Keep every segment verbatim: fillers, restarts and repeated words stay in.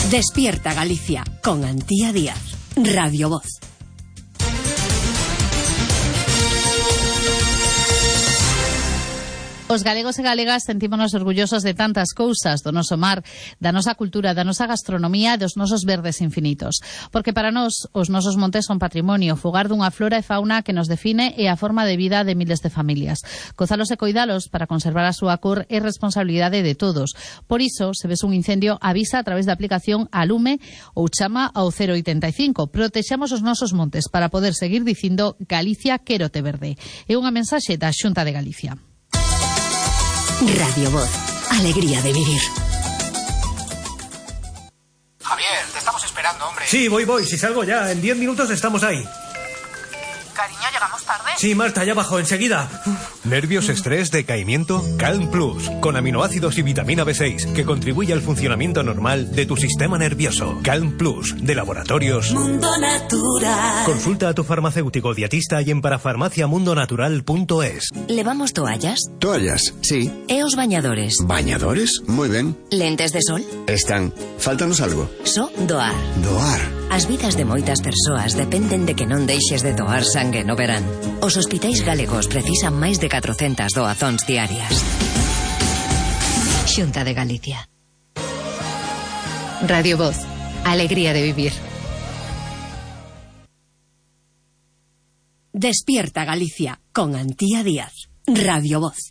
Despierta Galicia con Antía Díaz. Radio Voz. Os galegos e galegas sentímonos orgullosos de tantas cousas, do noso mar, da nosa cultura, da nosa gastronomía e dos nosos verdes infinitos. Porque para nós, os nosos montes son patrimonio, fogar dunha flora e fauna que nos define e a forma de vida de miles de familias. Gozalos e coidalos para conservar a súa cor é responsabilidade de todos. Por iso, se ves un incendio, avisa a través da aplicación Alume ou chama ao cero oitenta e cinco. Protexamos os nosos montes para poder seguir dicindo Galicia quérote verde. É unha mensaxe da Xunta de Galicia. Radio Voz. Alegría de vivir. Javier, te estamos esperando, hombre. Sí, voy, voy. Si salgo ya, en diez minutos estamos ahí. Cariño, ¿llegamos tarde? Sí, Marta, ya bajo, enseguida. ¿Nervios, estrés, decaimiento? Calm Plus, con aminoácidos y vitamina B seis, que contribuye al funcionamiento normal de tu sistema nervioso. Calm Plus, de Laboratorios Mundo Natural. Consulta a tu farmacéutico dietista y en parafarmacia mundo natural punto es. ¿Levamos toallas? Toallas, sí. E os bañadores? ¿Bañadores? Muy ben. Lentes de sol? Están. Fáltanos algo. So doar. Doar. As vidas de moitas persoas dependen de que non deixes de doar sangue no verán. Os hospitais galegos precisan máis de catrocentas doazóns diarias. Xunta de Galicia. Radio Voz. Alegría de vivir. Despierta Galicia con Antía Díaz. Radio Voz.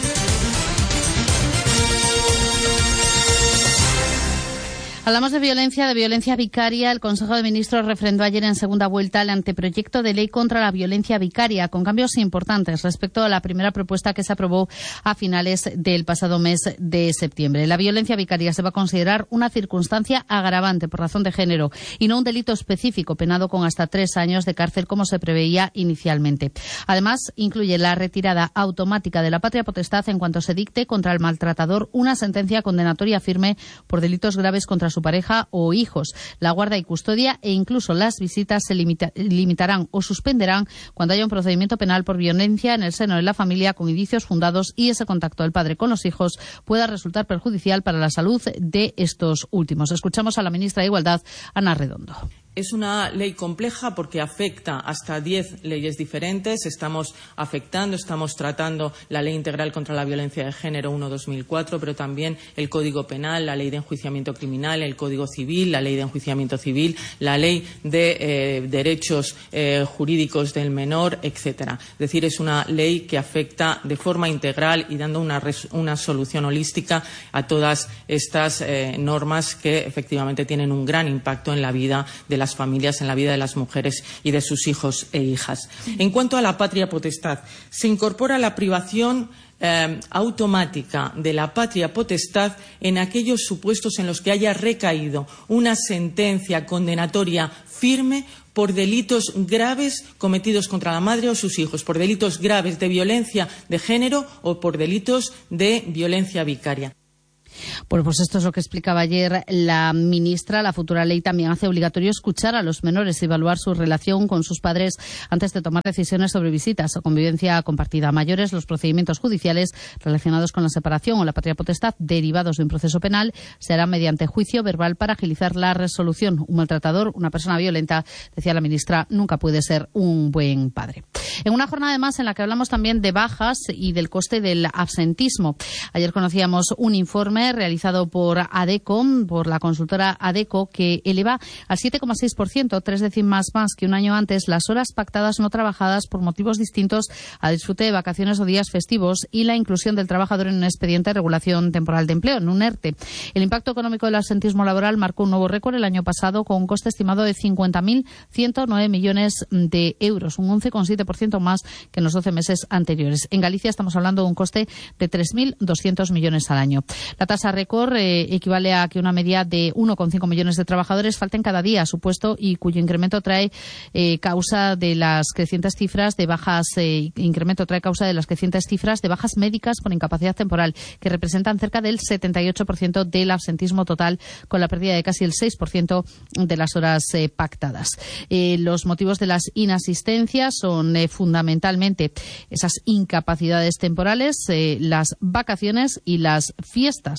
Hablamos de violencia, de violencia vicaria. El Consejo de Ministros refrendó ayer en segunda vuelta el anteproyecto de ley contra la violencia vicaria, con cambios importantes respecto a la primera propuesta que se aprobó a finales del pasado mes de septiembre. La violencia vicaria se va a considerar una circunstancia agravante por razón de género y no un delito específico penado con hasta tres años de cárcel, como se preveía inicialmente. Además, incluye la retirada automática de la patria potestad en cuanto se dicte contra el maltratador una sentencia condenatoria firme por delitos graves contra su pareja o hijos. La guarda y custodia e incluso las visitas se limita, limitarán o suspenderán cuando haya un procedimiento penal por violencia en el seno de la familia con indicios fundados y ese contacto del padre con los hijos pueda resultar perjudicial para la salud de estos últimos. Escuchamos a la ministra de Igualdad, Ana Redondo. Es una ley compleja porque afecta hasta diez leyes diferentes. Estamos afectando, estamos tratando la Ley Integral contra la Violencia de Género uno barra dos mil cuatro, pero también el Código Penal, la Ley de Enjuiciamiento Criminal, el Código Civil, la Ley de Enjuiciamiento Civil, la Ley de eh, Derechos eh, Jurídicos del Menor, etcétera. Es decir, es una ley que afecta de forma integral y dando una, una solución holística a todas estas eh, normas que efectivamente tienen un gran impacto en la vida de la las familias, en la vida de las mujeres y de sus hijos e hijas. En cuanto a la patria potestad, se incorpora la privación eh, automática de la patria potestad en aquellos supuestos en los que haya recaído una sentencia condenatoria firme por delitos graves cometidos contra la madre o sus hijos, por delitos graves de violencia de género o por delitos de violencia vicaria. Bueno, pues esto es lo que explicaba ayer la ministra. La futura ley también hace obligatorio escuchar a los menores y evaluar su relación con sus padres antes de tomar decisiones sobre visitas o convivencia compartida. A mayores, los procedimientos judiciales relacionados con la separación o la patria potestad derivados de un proceso penal se harán mediante juicio verbal para agilizar la resolución. Un maltratador, una persona violenta, decía la ministra, nunca puede ser un buen padre. En una jornada además en la que hablamos también de bajas y del coste del absentismo. Ayer conocíamos un informe realizado por ADECO, por la consultora ADECO, que eleva al siete coma seis por ciento, tres décimas más que un año antes, las horas pactadas no trabajadas por motivos distintos a disfrute de vacaciones o días festivos y la inclusión del trabajador en un expediente de regulación temporal de empleo, en un ERTE. El impacto económico del absentismo laboral marcó un nuevo récord el año pasado con un coste estimado de cincuenta mil ciento nueve millones de euros, un once coma siete por ciento más que en los doce meses anteriores. En Galicia estamos hablando de un coste de tres mil doscientos millones al año. La tasa récord eh, equivale a que una media de uno coma cinco millones de trabajadores falten cada día a su puesto y cuyo incremento trae eh, causa de las crecientes cifras de bajas eh, incremento trae causa de las crecientes cifras de bajas médicas por incapacidad temporal, que representan cerca del setenta y ocho por ciento del absentismo total, con la pérdida de casi el seis por ciento de las horas eh, pactadas. Eh, los motivos de las inasistencias son eh, fundamentalmente esas incapacidades temporales, eh, las vacaciones y las fiestas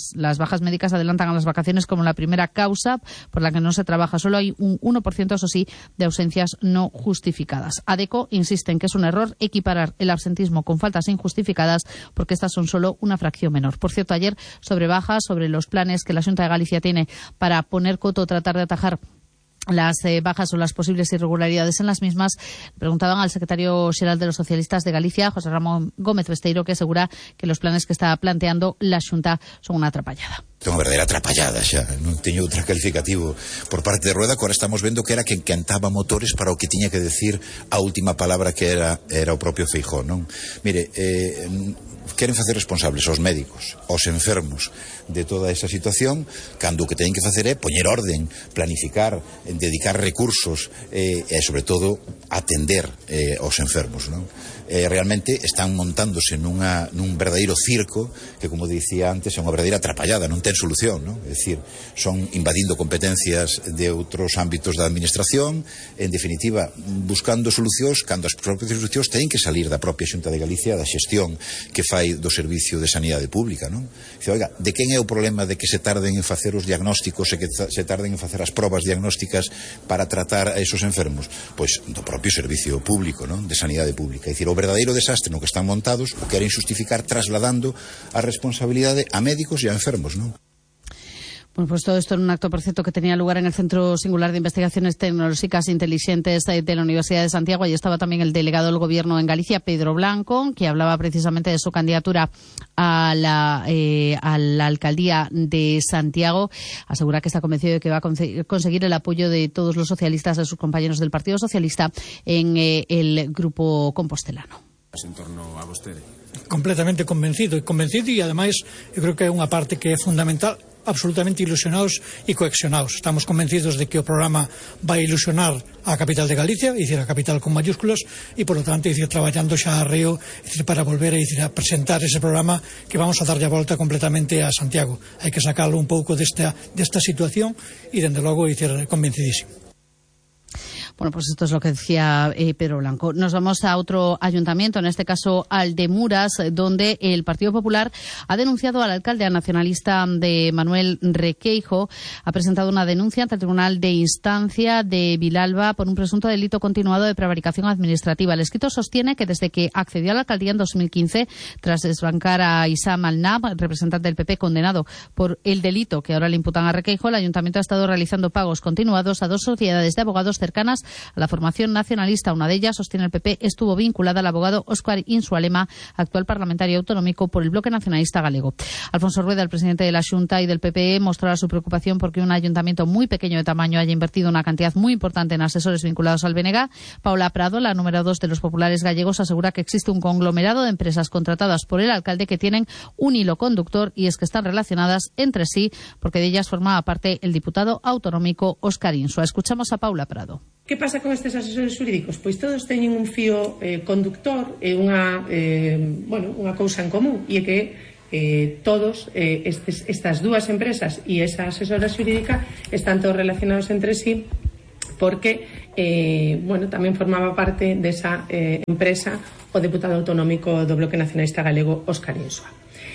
más. Las bajas médicas adelantan a las vacaciones como la primera causa por la que no se trabaja. Solo hay un uno por ciento, eso sí, de ausencias no justificadas. ADECO insiste en que es un error equiparar el absentismo con faltas injustificadas porque estas son solo una fracción menor. Por cierto, ayer sobre bajas, sobre los planes que la Xunta de Galicia tiene para poner coto o tratar de atajar las eh, bajas o las posibles irregularidades en las mismas, preguntaban al secretario xeral de los socialistas de Galicia, José Ramón Gómez Besteiro, que asegura que los planes que está planteando la Xunta son una atrapallada. É unha verdadeira atrapallada xa, non teño outro calificativo por parte de Rueda, que ahora estamos vendo que era quen cantaba motores para o que tiña que decir a última palabra, que era era o propio Feijóo, non? Mire, eh, queren facer responsables aos médicos, aos enfermos de toda esa situación, cando o que teñen que facer é poñer orden, planificar, dedicar recursos eh, e, sobre todo, atender eh, aos enfermos, non? Eh, realmente están montándose nunha, nun verdadeiro circo que, como dicía antes, é unha verdadeira atrapallada, non ten solución, non? É dicir, son invadindo competencias de outros ámbitos da administración, en definitiva, buscando solucións cando as propias solucións teñen que salir da propia Xunta de Galicia, da xestión que fai do Servicio de Sanidade Pública, non? Dice, oiga, de quen é o problema de que se tarden en facer os diagnósticos e que se tarden en facer as probas diagnósticas para tratar a esos enfermos? Pois do propio Servicio Público, non? De Sanidade Pública. É dicir, o verdadeiro desastre no que están montados o queren xustificar trasladando a responsabilidade a médicos e a enfermos, non? Bueno, pues todo esto en un acto, por cierto, que tenía lugar en el Centro Singular de Investigaciones Tecnológicas Inteligentes de la Universidad de Santiago. Allí estaba también el delegado del Gobierno en Galicia, Pedro Blanco, que hablaba precisamente de su candidatura a la, eh, a la alcaldía de Santiago. Asegura que está convencido de que va a conseguir el apoyo de todos los socialistas, de sus compañeros del Partido Socialista, en eh, el grupo compostelano. En torno a vostede. Completamente convencido, e convencido e ademais eu creo que é unha parte que é fundamental, absolutamente ilusionados e cohesionados. Estamos convencidos de que o programa vai ilusionar a capital de Galicia, é dicir, a capital con mayúsculas, e por lo tanto, é dicir, traballando xa a reo, é dicir, para volver a, dicir, a presentar ese programa que vamos a darlle a volta completamente a Santiago. Hai que sacarlo un pouco desta, desta situación e, dende logo, é dicir, convencidísimo. Bueno, pues esto es lo que decía eh, Pedro Blanco. Nos vamos a otro ayuntamiento, en este caso al de Muras, donde el Partido Popular ha denunciado al alcalde nacionalista de Manuel Requeijo. Ha presentado una denuncia ante el Tribunal de Instancia de Vilalba por un presunto delito continuado de prevaricación administrativa. El escrito sostiene que desde que accedió a la alcaldía en dos mil quince, tras desbancar a Issam Al-Nab, representante del P P condenado por el delito que ahora le imputan a Requeijo, el ayuntamiento ha estado realizando pagos continuados a dos sociedades de abogados cercanas a la formación nacionalista. Una de ellas, sostiene el P P, estuvo vinculada al abogado Óscar Insualema, actual parlamentario autonómico por el Bloque Nacionalista Galego. Alfonso Rueda, el presidente de la Xunta y del P P, mostrará su preocupación porque un ayuntamiento muy pequeño de tamaño haya invertido una cantidad muy importante en asesores vinculados al B N G. Paula Prado, la número dos de los populares gallegos, asegura que existe un conglomerado de empresas contratadas por el alcalde que tienen un hilo conductor, y es que están relacionadas entre sí porque de ellas formaba parte el diputado autonómico Óscar Insua. Escuchamos a Paula Prado. Que pasa con estes asesores xurídicos? Pois todos teñen un fío eh, conductor e unha, eh, bueno, unha cousa en común, e é que eh, todos eh, estes, estas dúas empresas e esa asesora xurídica están todos relacionados entre sí, porque eh, bueno, tamén formaba parte desa eh, empresa o deputado autonómico do Bloque Nacionalista Galego, Óscar Insua.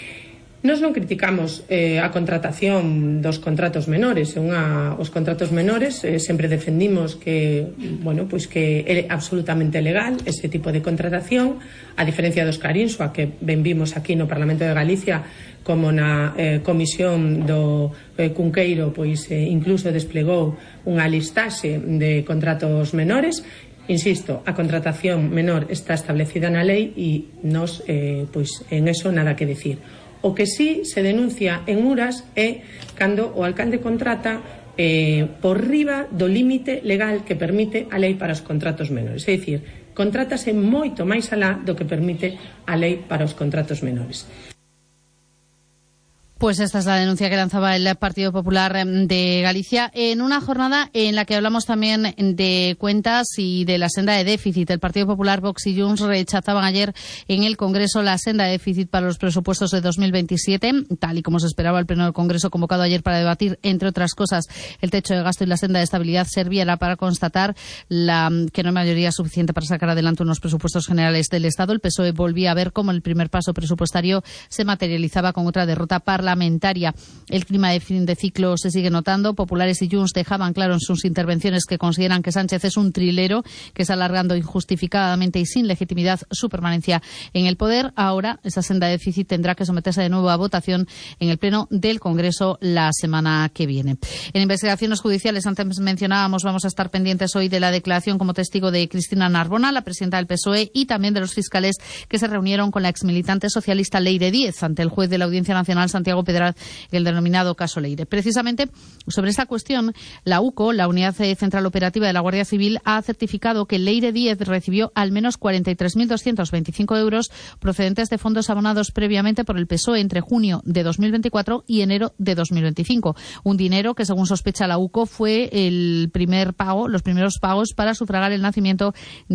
Nos non criticamos eh, a contratación dos contratos menores, unha, os contratos menores eh, sempre defendimos que, bueno, pois que é absolutamente legal ese tipo de contratación, a diferencia dos Óscar Insua, que ben vimos aquí no Parlamento de Galicia como na eh, comisión do eh, Cunqueiro, pois eh, incluso desplegou unha listaxe de contratos menores. Insisto, a contratación menor está establecida na lei e nos, eh, pois en eso nada que decir. O que sí se denuncia en Muras é cando o alcalde contrata eh, por riba do límite legal que permite a lei para os contratos menores. É dicir, contrátase moito máis alá do que permite a lei para os contratos menores. Pues esta es la denuncia que lanzaba el Partido Popular de Galicia en una jornada en la que hablamos también de cuentas y de la senda de déficit. El Partido Popular, Vox y Junts rechazaban ayer en el Congreso la senda de déficit para los presupuestos de dos mil veintisiete, tal y como se esperaba. El Pleno del Congreso, convocado ayer para debatir, entre otras cosas, el techo de gasto y la senda de estabilidad, servirá para constatar la, que no hay mayoría suficiente para sacar adelante unos presupuestos generales del Estado. El P S O E volvía a ver cómo el primer paso presupuestario se materializaba con otra derrota parlamentaria parlamentaria. El clima de fin de ciclo se sigue notando. Populares y Junts dejaban claro en sus intervenciones que consideran que Sánchez es un trilero que está alargando injustificadamente y sin legitimidad su permanencia en el poder. Ahora esa senda de déficit tendrá que someterse de nuevo a votación en el Pleno del Congreso la semana que viene. En investigaciones judiciales, antes mencionábamos, vamos a estar pendientes hoy de la declaración como testigo de Cristina Narbona, la presidenta del P S O E, y también de los fiscales que se reunieron con la exmilitante socialista Leire Díez ante el juez de la Audiencia Nacional, Santiago Pedraz, en el denominado caso Leire. Precisamente sobre esta cuestión, la U C O, la Unidad Central Operativa de la Guardia Civil, ha certificado que Leire Díez recibió al menos cuarenta y tres mil doscientos veinticinco euros procedentes de fondos abonados previamente por el P S O E entre junio de dos mil veinticuatro y enero de dos mil veinticinco. Un dinero que, según sospecha la U C O, fue el primer pago, los primeros pagos para sufragar el nacimiento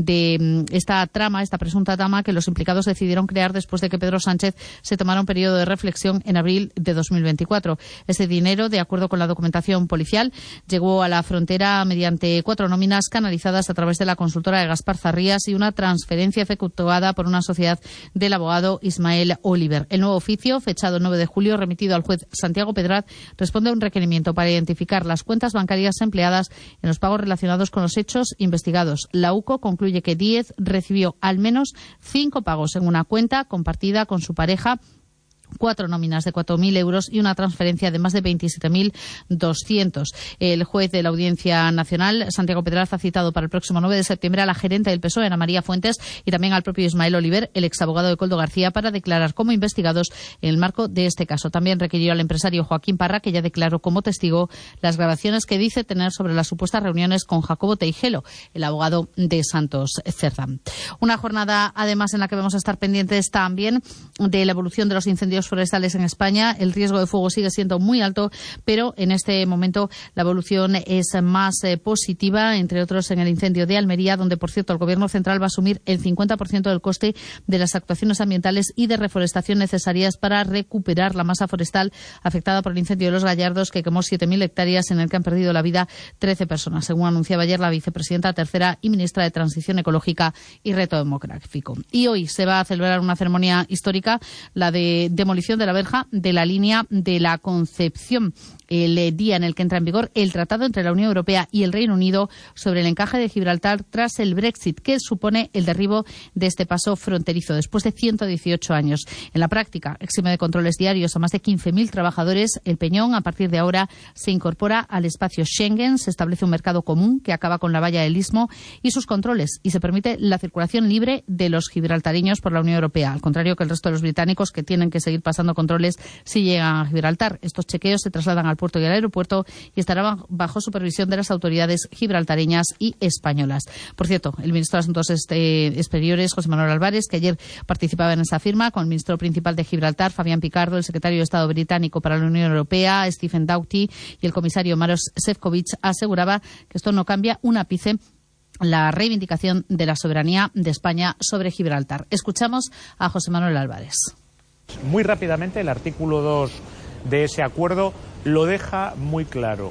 de esta trama, esta presunta trama que los implicados decidieron crear después de que Pedro Sánchez se tomara un periodo de reflexión en abril de dos mil veinticuatro. Ese dinero, de acuerdo con la documentación policial, llegó a la frontera mediante cuatro nóminas canalizadas a través de la consultora de Gaspar Zarrías y una transferencia efectuada por una sociedad del abogado Ismael Oliver. El nuevo oficio, fechado nueve de julio, remitido al juez Santiago Pedraz, responde a un requerimiento para identificar las cuentas bancarias empleadas en los pagos relacionados con los hechos investigados. La U C O concluye que Díez recibió al menos cinco pagos en una cuenta compartida con su pareja, cuatro nóminas de cuatro mil euros y una transferencia de más de veintisiete mil doscientos. El juez de la Audiencia Nacional, Santiago Pedraz, ha citado para el próximo nueve de septiembre a la gerente del P S O E, Ana María Fuentes, y también al propio Ismael Oliver, el exabogado de Koldo García, para declarar como investigados en el marco de este caso. También requirió al empresario Joaquín Parra, que ya declaró como testigo las grabaciones que dice tener sobre las supuestas reuniones con Jacobo Teijelo, el abogado de Santos Cerdán. Una jornada, además, en la que vamos a estar pendientes también de la evolución de los incendios forestales en España. El riesgo de fuego sigue siendo muy alto, pero en este momento la evolución es más eh, positiva, entre otros en el incendio de Almería, donde, por cierto, el Gobierno central va a asumir el cincuenta por ciento del coste de las actuaciones ambientales y de reforestación necesarias para recuperar la masa forestal afectada por el incendio de Los Gallardos, que quemó siete mil hectáreas, en el que han perdido la vida trece personas, según anunciaba ayer la vicepresidenta tercera y ministra de Transición Ecológica y Reto Demográfico. Y hoy se va a celebrar una ceremonia histórica, la de demolición de la verja de la línea de la Concepción, el día en el que entra en vigor el tratado entre la Unión Europea y el Reino Unido sobre el encaje de Gibraltar tras el Brexit, que supone el derribo de este paso fronterizo después de ciento dieciocho años. En la práctica, exime de controles diarios a más de quince mil trabajadores. El Peñón, a partir de ahora, se incorpora al espacio Schengen, se establece un mercado común que acaba con la valla del Istmo y sus controles, y se permite la circulación libre de los gibraltareños por la Unión Europea, al contrario que el resto de los británicos, que tienen que seguir pasando controles si llegan a Gibraltar. Estos chequeos se trasladan al puerto y al aeropuerto y estarán bajo supervisión de las autoridades gibraltareñas y españolas. Por cierto, el ministro de Asuntos Exteriores, José Manuel Álvarez, que ayer participaba en esa firma con el ministro principal de Gibraltar, Fabián Picardo, el secretario de Estado británico para la Unión Europea, Stephen Doughty, y el comisario Maros Šefčovič, aseguraba que esto no cambia un ápice la reivindicación de la soberanía de España sobre Gibraltar. Escuchamos a José Manuel Álvarez. Muy rápidamente, el artículo dos de ese acuerdo lo deja muy claro.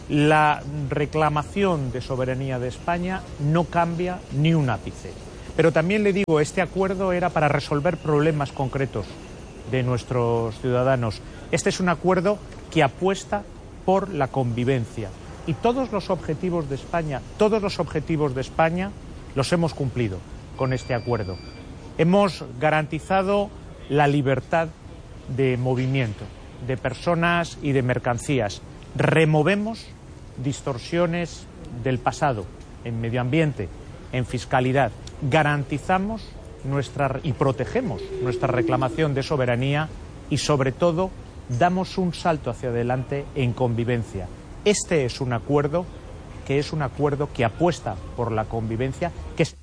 La reclamación de soberanía de España no cambia ni un ápice. Pero también le digo, este acuerdo era para resolver problemas concretos de nuestros ciudadanos. Este es un acuerdo que apuesta por la convivencia. Y todos los objetivos de España, todos los objetivos de España los hemos cumplido con este acuerdo. Hemos garantizado la libertad de movimiento de personas y de mercancías. Removemos distorsiones del pasado en medio ambiente, en fiscalidad. Garantizamos nuestra y protegemos nuestra reclamación de soberanía y, sobre todo, damos un salto hacia adelante en convivencia. Este es un acuerdo que es un acuerdo que apuesta por la convivencia, que es...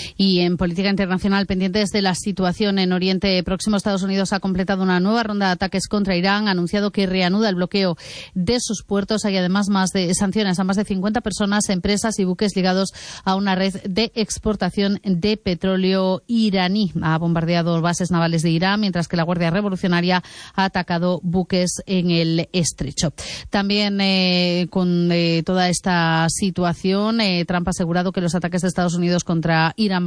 Y en política internacional, pendientes de la situación en Oriente Próximo, Estados Unidos ha completado una nueva ronda de ataques contra Irán, ha anunciado que reanuda el bloqueo de sus puertos. Hay además más de sanciones a más de cincuenta personas, empresas y buques ligados a una red de exportación de petróleo iraní. Ha bombardeado bases navales de Irán, mientras que la Guardia Revolucionaria ha atacado buques en el estrecho. También eh, con eh, toda esta situación, eh, Trump ha asegurado que los ataques de Estados Unidos contra Irán van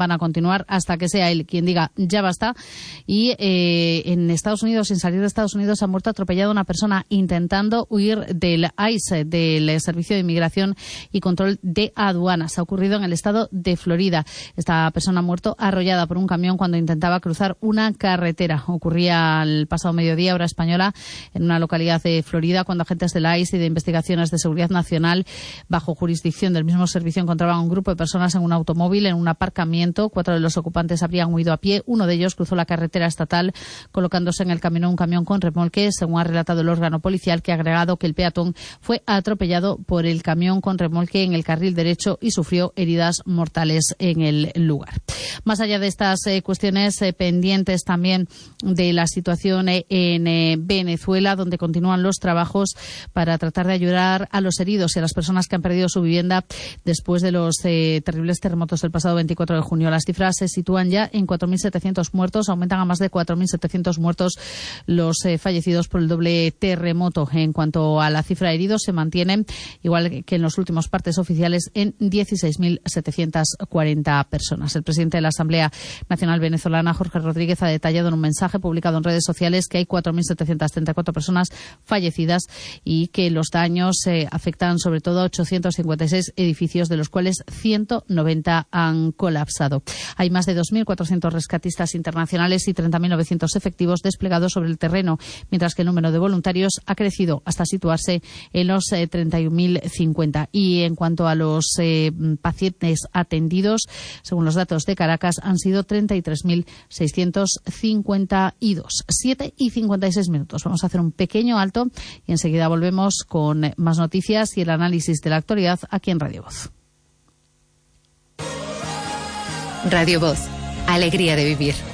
van a continuar hasta que sea él quien diga ya basta. Y eh, en Estados Unidos, sin salir de Estados Unidos, ha muerto atropellada una persona intentando huir del I C E, del Servicio de Inmigración y Control de Aduanas. Ha ocurrido en el estado de Florida. Esta persona ha muerto arrollada por un camión cuando intentaba cruzar una carretera. Ocurría el pasado mediodía, hora española, en una localidad de Florida, cuando agentes de la I C E y de Investigaciones de Seguridad Nacional, bajo jurisdicción del mismo servicio, encontraban a un grupo de personas en un automóvil en un aparcamiento. Cuatro de los ocupantes habrían huido a pie. Uno de ellos cruzó la carretera estatal colocándose en el camino un camión con remolque, según ha relatado el órgano policial, que ha agregado que el peatón fue atropellado por el camión con remolque en el carril derecho y sufrió heridas mortales en el lugar. Más allá de estas eh, cuestiones eh, pendientes también de la situación eh, en eh, Venezuela, donde continúan los trabajos para tratar de ayudar a los heridos y a las personas que han perdido su vivienda después de los eh, terribles terremotos del pasado veinticuatro de junio. Las cifras se sitúan ya en cuatro mil setecientos muertos, aumentan a más de cuatro mil setecientos muertos los eh, fallecidos por el doble terremoto. En cuanto a la cifra de heridos, se mantienen, igual que en los últimos partes oficiales, en dieciséis mil setecientos cuarenta personas. El presidente de la Asamblea Nacional Venezolana, Jorge Rodríguez, ha detallado en un mensaje publicado en redes sociales que hay cuatro mil setecientos treinta y cuatro personas fallecidas y que los daños eh, afectan sobre todo a ochocientos cincuenta y seis edificios, de los cuales ciento noventa han colapsado. Hay más de dos mil cuatrocientos rescatistas internacionales y treinta mil novecientos efectivos desplegados sobre el terreno, mientras que el número de voluntarios ha crecido hasta situarse en los eh, treinta y un mil cincuenta. Y en cuanto a los eh, pacientes atendidos, según los datos de Caracas, han sido treinta y tres mil seiscientos cincuenta y dos. siete y cincuenta y seis minutos. Vamos a hacer un pequeño alto y enseguida volvemos con más noticias y el análisis de la actualidad aquí en Radio Voz. Radio Voz. Alegría de vivir.